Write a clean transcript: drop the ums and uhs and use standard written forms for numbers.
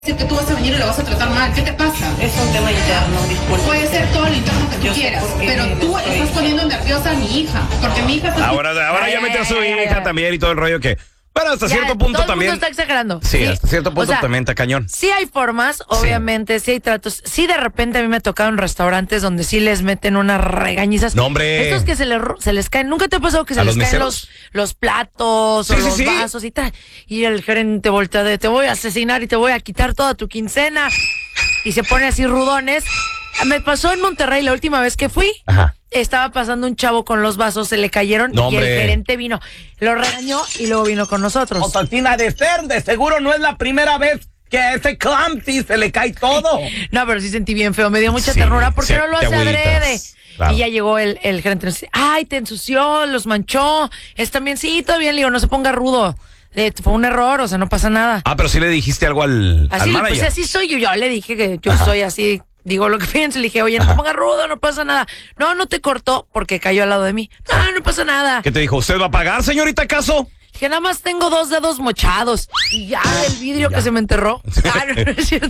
decir que tú vas a venir y lo vas a tratar mal. ¿Qué te pasa? Es un tema interno, disculpe. Puede ser todo lo interno que tú quieras, pero tú estás poniendo nerviosa a mi hija, porque mi hija está... Ahora ya metió a su hija también y todo el rollo que... Bueno, hasta cierto punto todo también. El mundo está exagerando. Sí, hasta cierto punto también está cañón. Sí hay formas, obviamente, sí hay tratos. Sí, de repente a mí me ha tocado en restaurantes donde sí les meten unas regañizas. No, hombre. Estos que se les caen. ¿Nunca te ha pasado que se les caen los platos o los vasos y tal? Y el gerente voltea de, te voy a asesinar y te voy a quitar toda tu quincena. Y se pone así rudones. Me pasó en Monterrey la última vez que fui. Ajá. Estaba pasando un chavo con los vasos, se le cayeron y el gerente vino, lo regañó y luego vino con nosotros. Osaltina, de seguro no es la primera vez que a ese Clumpty se le cae todo. No, pero sí sentí bien feo, me dio mucha ternura porque no lo hace adrede. Claro. Y ya llegó el gerente y nos dice, ay, te ensució, los manchó, está bien, sí, todo bien, le digo, no se ponga rudo. Fue un error, o sea, no pasa nada. Ah, pero sí le dijiste algo al manager. Pues así soy yo le dije que yo soy así. Digo lo que pienso, le dije, oye, no te pongas rudo, no pasa nada. No te cortó porque cayó al lado de mí. No pasa nada. ¿Qué te dijo? ¿Usted va a pagar, señorita, acaso? Dije, nada más tengo 2 dedos mochados. Y ya el vidrio que se me enterró. No es cierto.